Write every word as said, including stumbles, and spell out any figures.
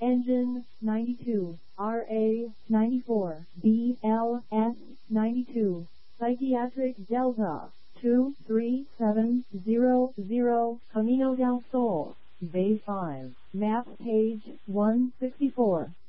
Engine ninety-two, R A ninety-four, B L S ninety-two, Psychiatric Delta two three seven zero zero, Camino del Sol, Bay five, map page one sixty-four.